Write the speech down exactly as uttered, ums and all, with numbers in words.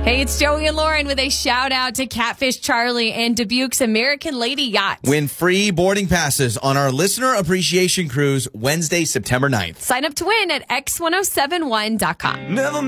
Hey, it's Joey and Lauren with a shout out to Catfish Charlie and Dubuque's American Lady Yacht. Win free boarding passes on our listener appreciation cruise Wednesday, September ninth. Sign up to win at x ten seventy-one dot com. Never